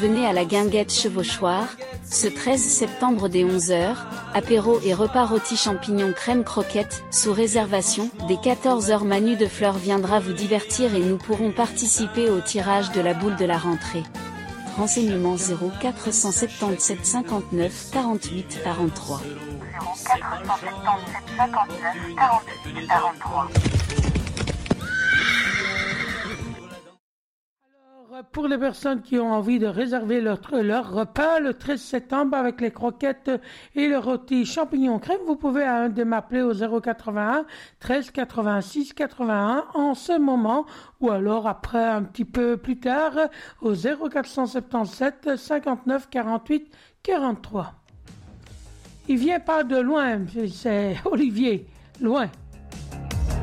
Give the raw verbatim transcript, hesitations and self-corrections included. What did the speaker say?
venez à la Guinguette Chevauchoir, ce treize septembre dès onze heures, apéro et repas rôti champignons crème croquette, sous réservation, dès quatorze heures Manu de Fleur viendra vous divertir et nous pourrons participer au tirage de la boule de la rentrée. Renseignements zéro quatre cent soixante-dix-sept cinquante-neuf quarante-huit quarante-trois. zéro quatre cent soixante-dix-sept cinquante-neuf quarante-huit quarante-trois. Pour les personnes qui ont envie de réserver leur, leur repas le treize septembre avec les croquettes et le rôti champignons crème, vous pouvez à un de m'appeler au zéro quatre-vingt-un treize quatre-vingt-six quatre-vingt-un en ce moment ou alors après un petit peu plus tard au zéro quatre cent soixante-dix-sept cinquante-neuf quarante-huit quarante-trois. Il vient pas de loin, c'est Olivier, loin.